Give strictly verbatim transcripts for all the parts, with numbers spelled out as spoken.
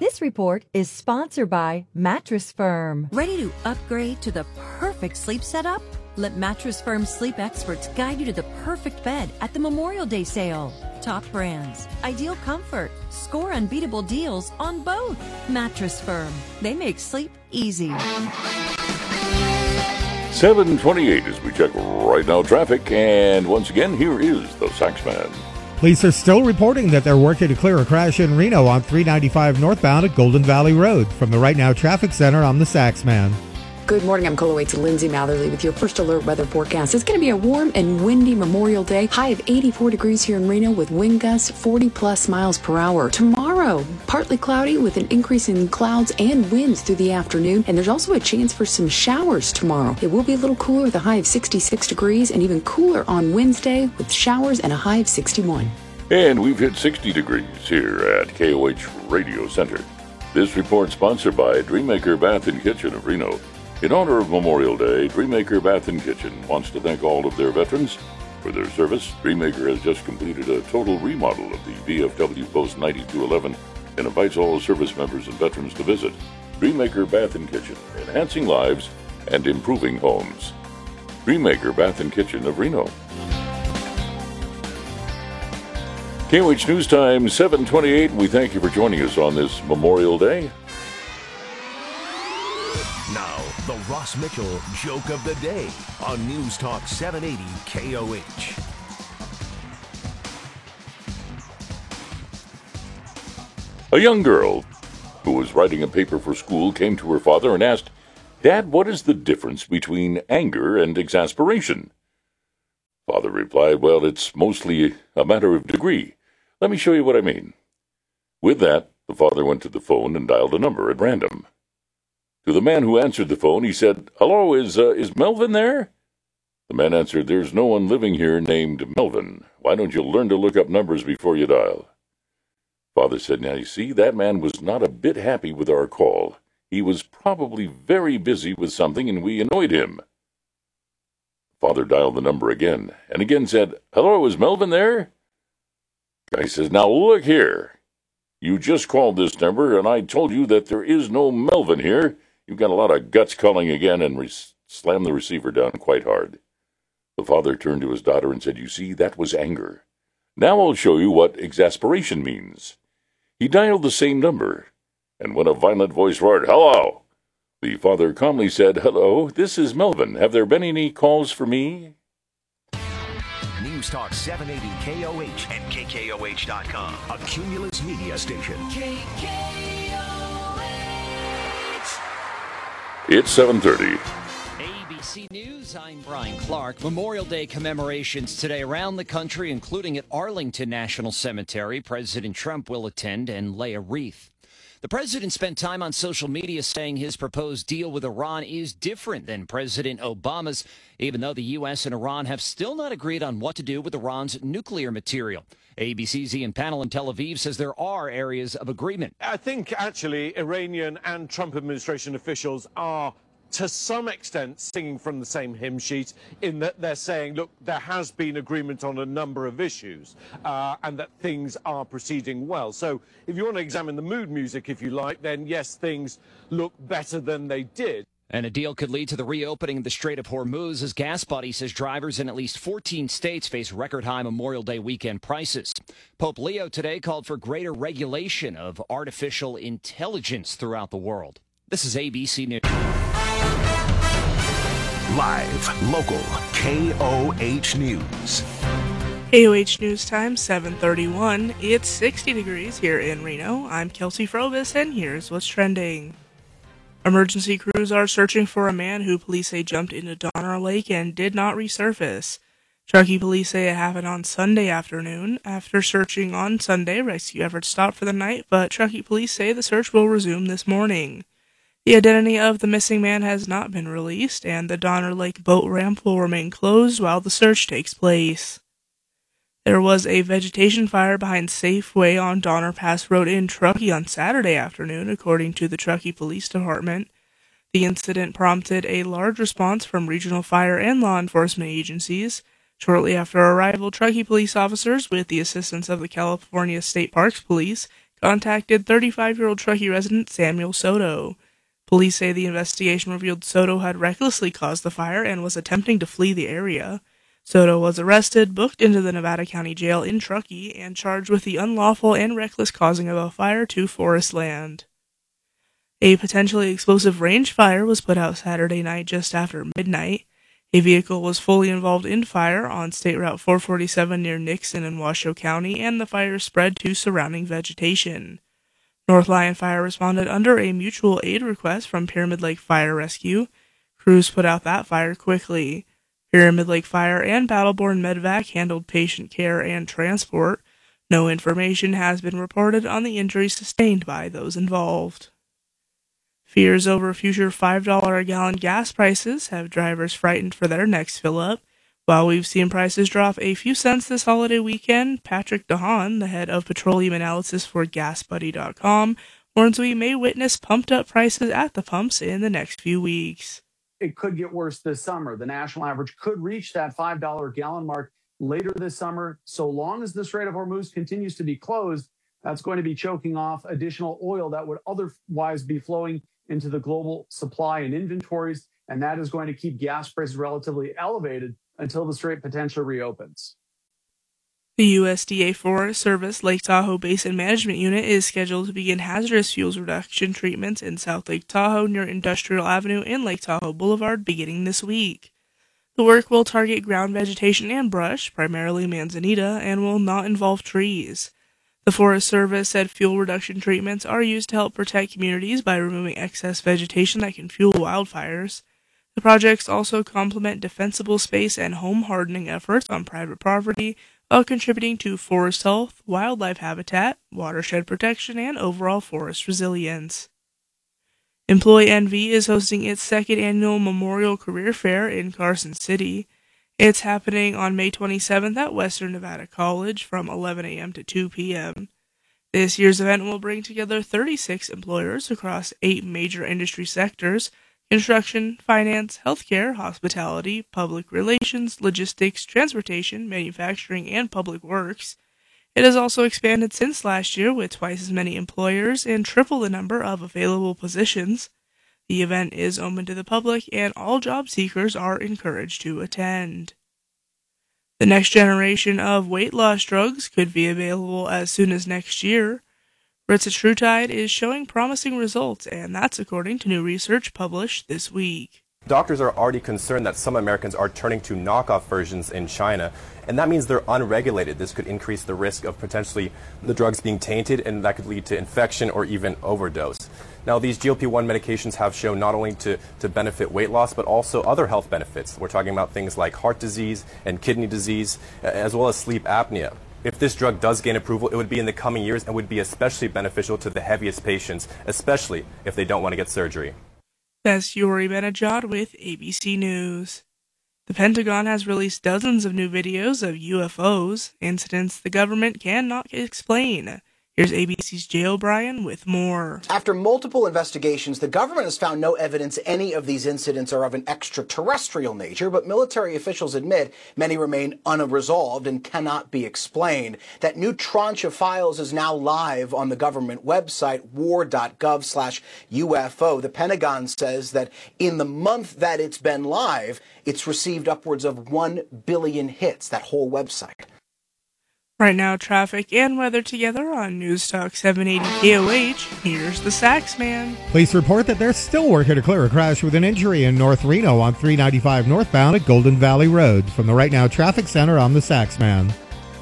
This report is sponsored by Mattress Firm. Ready to upgrade to the perfect sleep setup? Let Mattress Firm sleep experts guide you to the perfect bed at the Memorial Day sale. Top brands, ideal comfort, score unbeatable deals on both. Mattress Firm. They make sleep easy. seven twenty-eight as we check right now traffic, and once again, here is the Saxman. Police are still reporting that they're working to clear a crash in Reno on three ninety-five northbound at Golden Valley Road. From the Right Now Traffic Center, I'm the Saxman. Good morning, I'm Cola Waits Lindsay Matherly with your first alert weather forecast. It's going to be a warm and windy Memorial Day. High of eighty-four degrees here in Reno with wind gusts forty plus miles per hour. Tomorrow, partly cloudy with an increase in clouds and winds through the afternoon. And there's also a chance for some showers tomorrow. It will be a little cooler with a high of sixty-six degrees and even cooler on Wednesday with showers and a high of sixty-one. And we've hit sixty degrees here at K O H Radio Center. This report sponsored by Dreammaker Bath and Kitchen of Reno. In honor of Memorial Day, Dreammaker Bath and Kitchen wants to thank all of their veterans for their service. Dreammaker has just completed a total remodel of the V F W Post ninety-two eleven and invites all service members and veterans to visit Dreammaker Bath and Kitchen, enhancing lives and improving homes. Dreammaker Bath and Kitchen of Reno. K O H News Time, seven twenty-eight. We thank you for joining us on this Memorial Day. Now, the Ross Mitchell Joke of the Day on News Talk seven eighty K O H. A young girl who was writing a paper for school came to her father and asked, "Dad, what is the difference between anger and exasperation?" Father replied, "Well, it's mostly a matter of degree. Let me show you what I mean." With that, the father went to the phone and dialed a number at random. To the man who answered the phone, he said, "Hello, is uh, is Melvin there?" The man answered, "There's no one living here named Melvin. Why don't you learn to look up numbers before you dial?" Father said, "Now you see, that man was not a bit happy with our call. He was probably very busy with something and we annoyed him." Father dialed the number again, and again said, "Hello, is Melvin there?" Guy says, "Now look here. You just called this number, and I told you that there is no Melvin here. You've got a lot of guts calling again," and re- slammed the receiver down quite hard. The father turned to his daughter and said, "You see, that was anger. Now I'll show you what exasperation means." He dialed the same number, and when a violent voice roared, "Hello!" the father calmly said, "Hello, this is Melvin. Have there been any calls for me?" News Talk seven eighty K O H and K K O H dot com, a Cumulus media station. K K O H. It's seven thirty. A B C News, I'm Brian Clark. Memorial Day commemorations today around the country, including at Arlington National Cemetery. President Trump will attend and lay a wreath. The president spent time on social media saying his proposed deal with Iran is different than President Obama's, even though the U S and Iran have still not agreed on what to do with Iran's nuclear material. A B C's Ian Pannell in Tel Aviv says there are areas of agreement. I think actually Iranian and Trump administration officials are to some extent singing from the same hymn sheet in that they're saying, look, there has been agreement on a number of issues uh, and that things are proceeding well. So if you want to examine the mood music, if you like, then yes, things look better than they did. And a deal could lead to the reopening of the Strait of Hormuz as GasBuddy says drivers in at least fourteen states face record-high Memorial Day weekend prices. Pope Leo today called for greater regulation of artificial intelligence throughout the world. This is A B C News. Live, local, K O H News. K O H News Time, seven thirty-one. It's sixty degrees here in Reno. I'm Kelsey Frobis, and here's what's trending. Emergency crews are searching for a man who police say jumped into Donner Lake and did not resurface. Truckee police say it happened on Sunday afternoon. After searching on Sunday, rescue efforts stopped for the night, but Truckee police say the search will resume this morning. The identity of the missing man has not been released, and the Donner Lake boat ramp will remain closed while the search takes place. There was a vegetation fire behind Safeway on Donner Pass Road in Truckee on Saturday afternoon, according to the Truckee Police Department. The incident prompted a large response from regional fire and law enforcement agencies. Shortly after arrival, Truckee police officers, with the assistance of the California State Parks Police, contacted thirty-five-year-old Truckee resident Samuel Soto. Police say the investigation revealed Soto had recklessly caused the fire and was attempting to flee the area. Soto was arrested, booked into the Nevada County Jail in Truckee, and charged with the unlawful and reckless causing of a fire to forest land. A potentially explosive range fire was put out Saturday night just after midnight. A vehicle was fully involved in fire on State Route four forty-seven near Nixon in Washoe County, and the fire spread to surrounding vegetation. North Lyon Fire responded under a mutual aid request from Pyramid Lake Fire Rescue. Crews put out that fire quickly. Pyramid Lake Fire and Battleborn Medvac handled patient care and transport. No information has been reported on the injuries sustained by those involved. Fears over future five dollars a gallon gas prices have drivers frightened for their next fill-up. While we've seen prices drop a few cents this holiday weekend, Patrick DeHaan, the head of petroleum analysis for gas buddy dot com, warns we may witness pumped-up prices at the pumps in the next few weeks. It could get worse this summer. The national average could reach that five dollars a gallon mark later this summer. So long as the Strait of Hormuz continues to be closed, that's going to be choking off additional oil that would otherwise be flowing into the global supply and inventories, and that is going to keep gas prices relatively elevated until the strait potentially reopens. The U S D A Forest Service Lake Tahoe Basin Management Unit is scheduled to begin hazardous fuels reduction treatments in South Lake Tahoe near Industrial Avenue and Lake Tahoe Boulevard beginning this week. The work will target ground vegetation and brush, primarily manzanita, and will not involve trees. The Forest Service said fuel reduction treatments are used to help protect communities by removing excess vegetation that can fuel wildfires. The projects also complement defensible space and home hardening efforts on private property, while contributing to forest health, wildlife habitat, watershed protection, and overall forest resilience. Employee Envy is hosting its second annual Memorial Career Fair in Carson City. It's happening on May twenty-seventh at Western Nevada College from eleven a.m. to two p.m. This year's event will bring together thirty-six employers across eight major industry sectors: construction, finance, healthcare, hospitality, public relations, logistics, transportation, manufacturing, and public works. It has also expanded since last year with twice as many employers and triple the number of available positions. The event is open to the public, and all job seekers are encouraged to attend. The next generation of weight loss drugs could be available as soon as next year. Retatrutide is showing promising results, and that's according to new research published this week. Doctors are already concerned that some Americans are turning to knockoff versions in China, and that means they're unregulated. This could increase the risk of potentially the drugs being tainted, and that could lead to infection or even overdose. Now, these G L P one medications have shown not only to, to benefit weight loss, but also other health benefits. We're talking about things like heart disease and kidney disease, as well as sleep apnea. If this drug does gain approval, it would be in the coming years and would be especially beneficial to the heaviest patients, especially if they don't want to get surgery. That's Yuri Benajad with A B C News. The Pentagon has released dozens of new videos of U F Os, incidents the government cannot explain. Here's A B C's Jay O'Brien with more. After multiple investigations, the government has found no evidence any of these incidents are of an extraterrestrial nature, but military officials admit many remain unresolved and cannot be explained. That new tranche of files is now live on the government website, war dot gov slash U F O. The Pentagon says that in the month that it's been live, it's received upwards of one billion hits, that whole website. Right now, traffic and weather together on News Talk seven eighty K O H. Here's the Saxman. Police report that they're still working to clear a crash with an injury in North Reno on three ninety-five northbound at Golden Valley Road. From the Right Now Traffic Center, I'm the Saxman.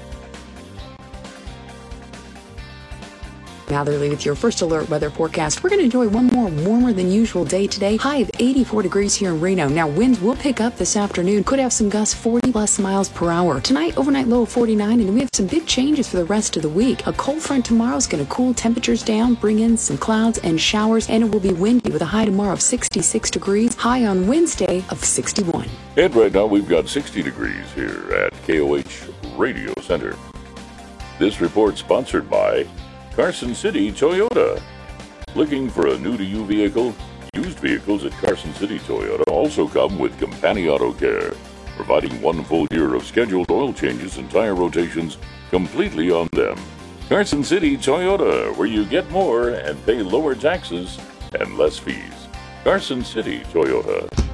Matherly with your first alert weather forecast. We're going to enjoy one more warmer than usual day today. High of eighty-four degrees here in Reno. Now winds will pick up this afternoon. Could have some gusts forty plus miles per hour. Tonight, overnight low of forty-nine, and we have some big changes for the rest of the week. A cold front tomorrow is going to cool temperatures down, bring in some clouds and showers, and it will be windy with a high tomorrow of sixty-six degrees. High on Wednesday of sixty-one. And right now we've got sixty degrees here at K O H Radio Center. This report sponsored by Carson City Toyota. Looking for a new-to-you vehicle? Used vehicles at Carson City Toyota also come with Company Auto Care, providing one full year of scheduled oil changes and tire rotations completely on them. Carson City Toyota, where you get more and pay lower taxes and less fees. Carson City Toyota.